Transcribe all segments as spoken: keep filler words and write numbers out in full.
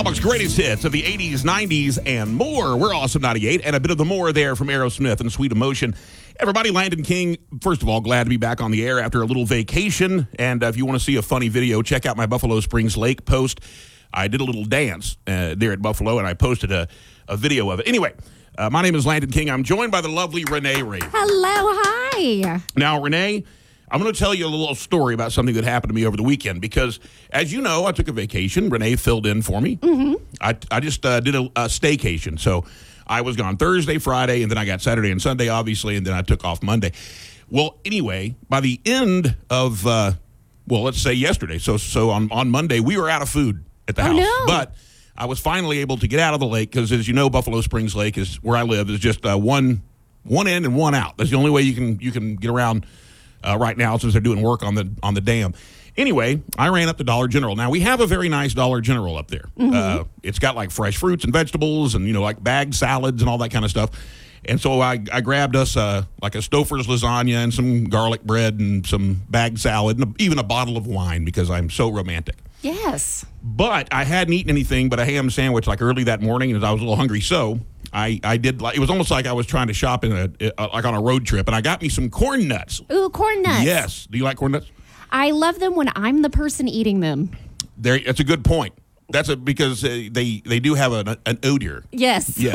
Lubbock's greatest hits of the eighties, nineties, and more. We're Awesome ninety-eight, and a bit of the more there from Aerosmith and Sweet Emotion. Everybody, Landon King, first of all, glad to be back on the air after a little vacation. And uh, if you want to see a funny video, check out my Buffalo Springs Lake post. I did a little dance uh, there at Buffalo, and I posted a, a video of it. Anyway, uh, my name is Landon King. I'm joined by the lovely Renee Ray. Hello, hi. Now, Renee, I'm going to tell you a little story about something that happened to me over the weekend because, as you know, I took a vacation. Renee filled in for me. Mm-hmm. I, I just uh, did a, a staycation. So I was gone Thursday, Friday, and then I got Saturday and Sunday, obviously, and then I took off Monday. Well, anyway, by the end of, uh, well, let's say yesterday, so so on, on Monday, we were out of food at the Oh, house. no. But I was finally able to get out of the lake because, as you know, Buffalo Springs Lake is where I live, is just uh, one one in and one out. That's the only way you can you can get around Uh, right now since they're doing work on the on the dam. Anyway, I ran up to Dollar General. Now, we have a very nice Dollar General up there. Mm-hmm. Uh, it's got like fresh fruits and vegetables and, you know, like bagged salads and all that kind of stuff. And so I, I grabbed us uh, like a Stouffer's lasagna and some garlic bread and some bagged salad and a, even a bottle of wine because I'm so romantic. Yes. But I hadn't eaten anything but a ham sandwich like early that morning, and I was a little hungry. So I, I did like it was almost like I was trying to shop in a, a like on a road trip, and I got me some corn nuts. Ooh, corn nuts. Yes. Do you like corn nuts? I love them when I'm the person eating them. There, that's a good point. That's a because uh, they they do have an, an odor. Yes. Yeah.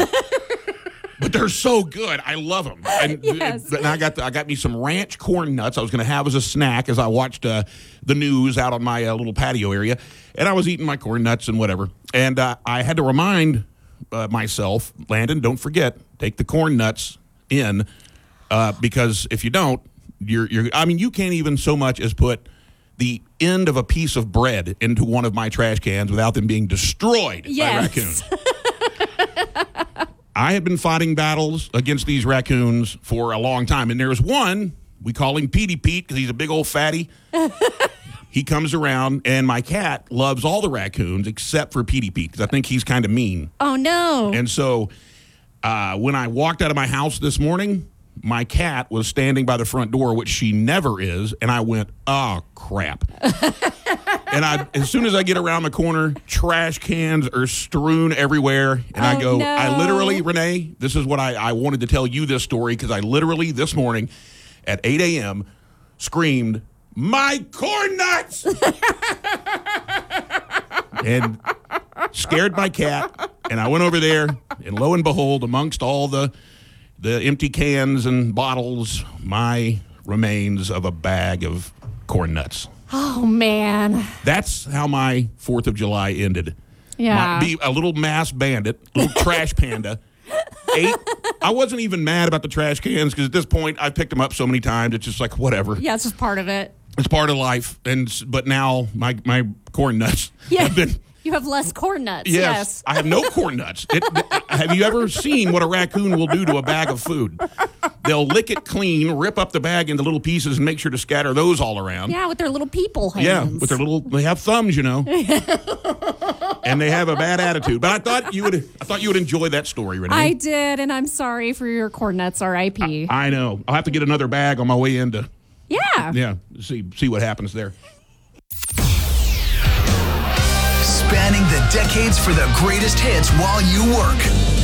But they're so good. I love them. And, Yes. and I got the, I got me some ranch corn nuts. I was going to have as a snack as I watched uh, the news out on my uh, little patio area, and I was eating my corn nuts and whatever. And uh, I had to remind uh, myself, Landon, don't forget, take the corn nuts in uh, because if you don't, you're you're. I mean, you can't even so much as put the end of a piece of bread into one of my trash cans without them being destroyed Yes. by raccoons. I have been fighting battles against these raccoons for a long time. And there's one, we call him Petey Pete because he's a big old fatty. He comes around, and my cat loves all the raccoons except for Petey Pete because I think he's kind of mean. Oh, no. And so uh, when I walked out of my house this morning, my cat was standing by the front door, which she never is, and I went, oh, crap. And I, as soon as I get around the corner, trash cans are strewn everywhere. And I Oh, go, no. I literally, Renee, this is what I, I wanted to tell you this story because I literally this morning at eight a.m. screamed, my corn nuts! And scared my cat. And I went over there, and lo and behold, amongst all the the empty cans and bottles, my remains of a bag of corn nuts. Oh, man. That's how my fourth of July ended. Yeah. My, be a little mass bandit, little trash panda. Ate. I wasn't even mad about the trash cans because at this point I picked them up so many times. It's just like, whatever. Yeah, it's just part of it. It's part of life. And But now my, my corn nuts Yeah. have been... You have less corn nuts. Yes, Yes. I have no corn nuts. It, have you ever seen what a raccoon will do to a bag of food? They'll lick it clean, rip up the bag into little pieces, and make sure to scatter those all around. Yeah, with their little people hands. Yeah, with their little, they have thumbs, you know, and they have a bad attitude. But I thought you would, I thought you would enjoy that story, Renee. I did, and I'm sorry for your corn nuts, R I P I know. I'll have to get another bag on my way in to, Yeah. yeah, see see what happens there. Spanning the decades for the greatest hits while you work.